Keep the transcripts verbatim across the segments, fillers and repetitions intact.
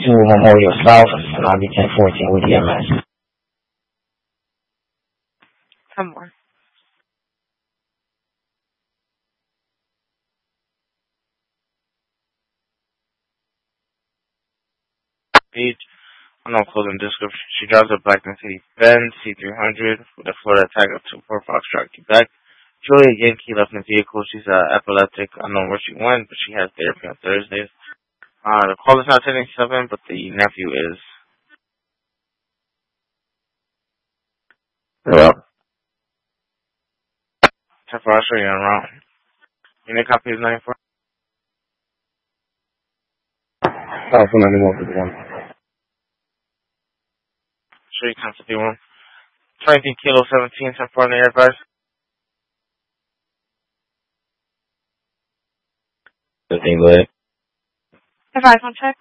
to Memorial South, and I'll be ten fourteen with E M S. Some more. Beach. Unknown clothing description. She drives a black Mercedes-Benz C three hundred with a Florida tag of two four Foxtrot, Quebec. Julia Yankee left in the vehicle. She's uh, epileptic. I don't know where she went, but she has therapy on Thursdays. Uh, the call is not ten eighty-seven, but the nephew is. Hello? ten four, I'll show you around. You need a copy of ninety-four? Oh, for ninety-one for the one. Show you concept one. twenty kilo seventeen, ten four on the air advice. Good thing, go ahead. Advice on check.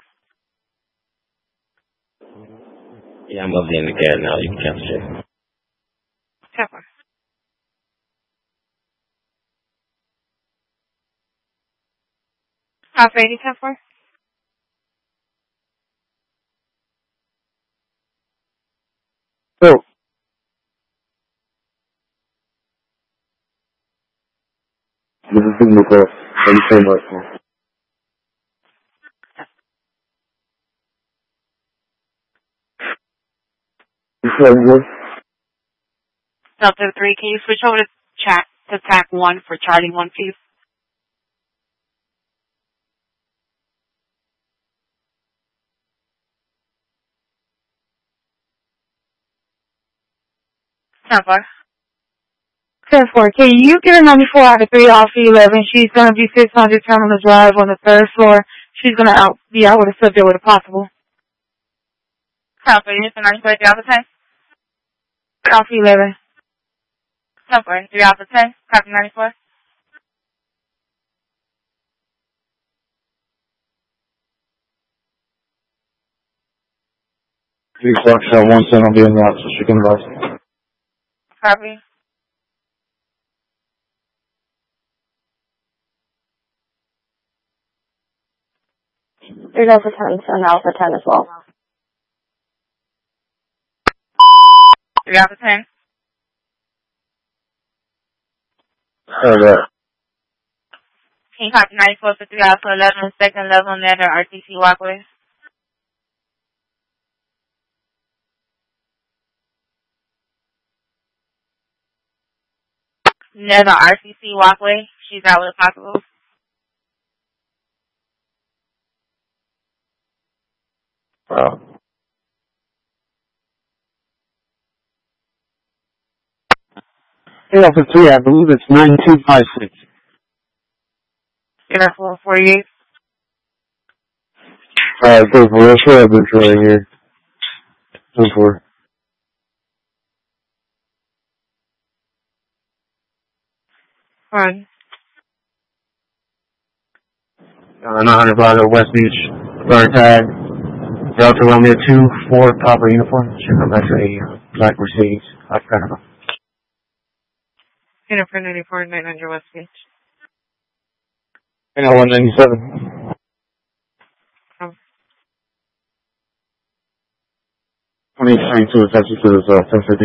Yeah, I'm up there in the cat now. You can cancel check. ten four. Alpha eighty, ten four. Oh. This is Signal Call. Thank you so much, man. You said what? Delta three, can you switch over to chat to tack one for Charlie one, please? ten four. ten four. Can you get a ninety-four out of three off eleven? She's going to be six hundred turn on the drive on the third floor. She's going to out, be out with a subject with a possible. Alpha, you need the ninety-four, three Alpha ten? Alpha eleven. ten four, three Alpha ten, copy ninety-four. Three Foxtrot one ten, I'll be in the office. She can advise. Copy. There's Alpha ten and Alpha ten as well. three Alpha ten. Heard that. Can you copy ninety-four for three Alpha eleven, second level netter R T C walkway? Near the R C C walkway. She's out with a possible. Wow. Yeah, for three, I believe it's nine two five six. You're four forty-eight. Alright, go for it. Sure, I've been trying here. Go for it. Fine. Uh, nine hundred block of West Beach. Guard tag. Delta Romeo two, four, Papa uniform. Should come back to a black Mercedes. I forgot about. Jennifer ninety-four, nine hundred West Beach. N L one ninety-seven. Oh. twenty twenty-two is actually to this, uh, ten fifty.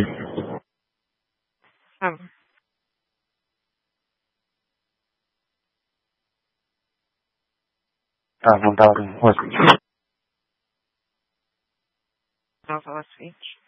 Oh. Uh, one thousand West Beach. Alpha West Beach.